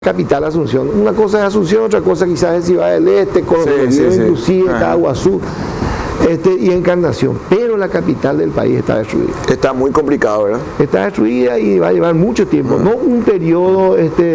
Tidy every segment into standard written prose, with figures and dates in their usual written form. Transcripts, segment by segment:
capital Asunción. Una cosa es Asunción, otra cosa quizás es Ciudad del Este, inclusive Caguazú y Encarnación. Pero la capital del país está destruida. Está muy complicado, ¿verdad? Está destruida y va a llevar mucho tiempo, no un periodo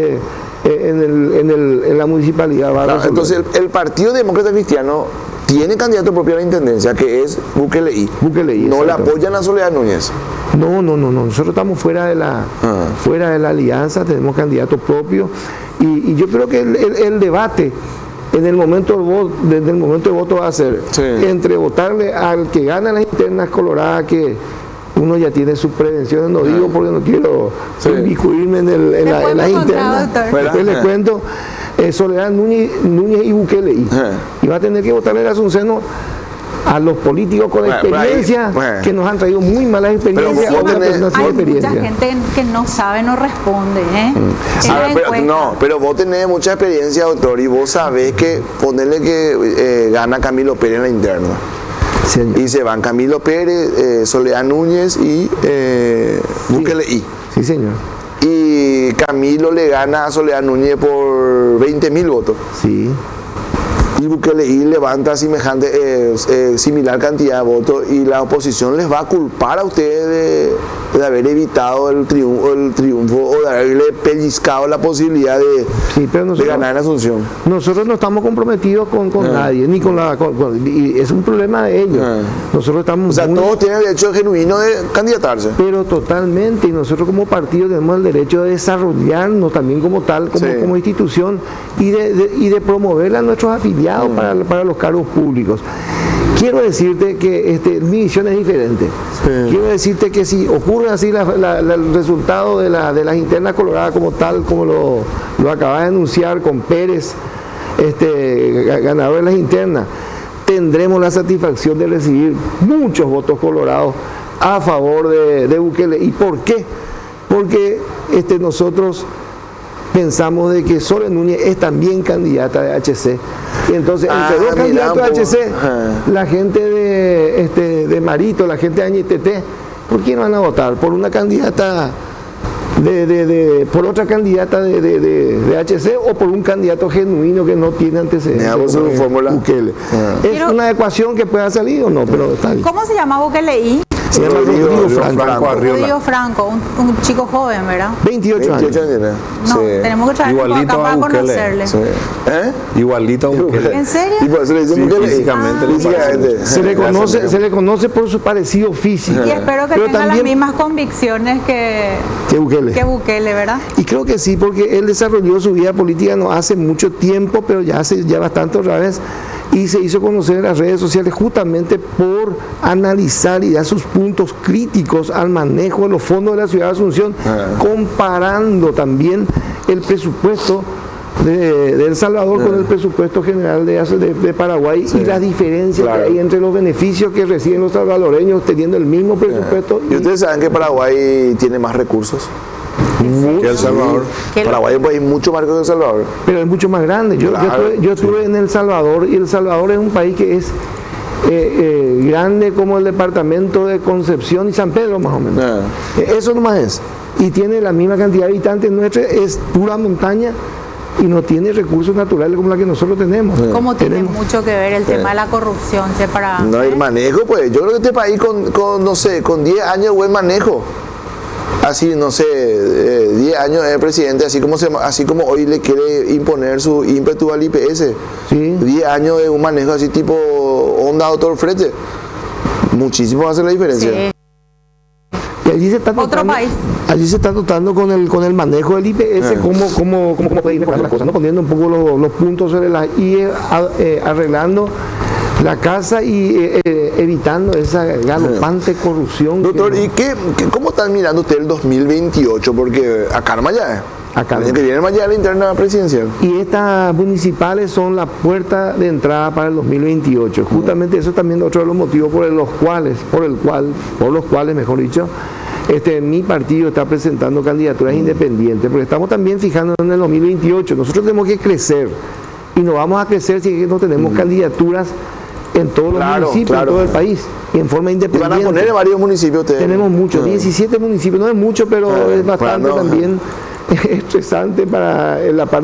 en la municipalidad. Entonces el Partido Demócrata Cristiano tiene candidato propio a la intendencia, que es Bukele I. No le apoyan a Soledad Núñez. No. Nosotros estamos fuera de la alianza, tenemos candidato propio y yo creo que el debate desde el momento del voto va a ser entre votarle al que gana las internas coloradas, que uno ya tiene sus prevenciones, no digo porque no quiero inmiscuirme en las internas, después les cuento. Soledad Núñez y Bukele y va a tener que votarle el asunceno a los políticos con experiencia que nos han traído muy malas experiencias. Hay mucha gente que no sabe, no responde. Pero vos tenés mucha experiencia, doctor, y vos sabés que ponerle que gana Camilo Pérez en la interna. Señor. Y se van Camilo Pérez, Soledad Núñez y Bukele I. Sí, señor. Y Camilo le gana a Soledad Núñez por 20.000 votos. Sí. Y Bukele I levanta similar cantidad de votos y la oposición les va a culpar a ustedes de haber evitado el triunfo o de haberle pellizcado la posibilidad de ganar en Asunción. Nosotros no estamos comprometidos con nadie, ni con y es un problema de ellos. Nosotros estamos todos tienen el derecho genuino de candidatarse. Pero totalmente, y nosotros como partido tenemos el derecho de desarrollarnos también como tal, como institución, y de promover a nuestros afiliados para los cargos públicos. Quiero decirte que mi visión es diferente. Quiero decirte que si ocurre así el resultado de las internas coloradas como tal, como lo acabas de anunciar con Pérez, ganador de las internas, tendremos la satisfacción de recibir muchos votos colorados a favor de Bukele. ¿Y por qué? Porque nosotros pensamos de que Soledad Núñez es también candidata de HC. Y entonces, entre dos candidatos de HC, la gente de Marito, la gente de Añetete, ¿por quién van a votar? ¿Por una candidata por otra candidata de HC o por un candidato genuino que no tiene antecedentes? Bukele. ¿Es una ecuación que pueda salir o no? Pero está bien. ¿Cómo se llama Bukele I? Se llama Rodrigo Franco, un chico joven, ¿verdad? 28 años. No, tenemos que traerlo acá para conocerle. Igualito a Bukele. ¿En serio? Y por eso le dicen Bukele físicamente. Se le conoce por su parecido físico. Y espero que tenga las mismas convicciones que Bukele, ¿verdad? Y creo que sí, porque él desarrolló su vida política no hace mucho tiempo, pero ya bastante otra vez, y se hizo conocer en las redes sociales justamente por analizar y dar sus puntos críticos al manejo de los fondos de la ciudad de Asunción, comparando también el presupuesto de El Salvador con el presupuesto general de Paraguay y las diferencias que hay entre los beneficios que reciben los salvadoreños teniendo el mismo presupuesto. ¿Y ustedes saben que Paraguay tiene más recursos que El Salvador? Paraguay es un país mucho más rico que El Salvador. Pero es mucho más grande. Yo estuve en El Salvador, y El Salvador es un país que es grande como el departamento de Concepción y San Pedro, más o menos. Eso nomás es. Y tiene la misma cantidad de habitantes nuestra, es pura montaña y no tiene recursos naturales como la que nosotros tenemos. ¿Cómo tiene mucho que ver el tema de la corrupción? No, el manejo, pues yo creo que este país con 10 años de buen manejo, así, 10 años de presidente, así como hoy le quiere imponer su ímpetu al IPS, 10 años de un manejo así tipo onda doctor Frete, muchísimo hace la diferencia. Sí. Y allí se está tratando con el manejo del IPS, cómo puede ir mejorando las cosas, ¿no? Poniendo un poco los puntos sobre las I, arreglando la casa y evitando esa galopante corrupción. Doctor, ¿y cómo están mirando ustedes el 2028? Porque acá no ya el que viene ya la interna presidencial. Y estas municipales son la puerta de entrada para el 2028. Justamente eso es también otro de los motivos por los cuales, mejor dicho, mi partido está presentando candidaturas independientes, porque estamos también fijando en el 2028. Nosotros tenemos que crecer, y no vamos a crecer si no tenemos candidaturas en todos los municipios, en todo el país, y en forma independiente. ¿Y van a poner en varios municipios ustedes? Tenemos muchos, 17 municipios, no es mucho, pero es bastante también. estresante para la parte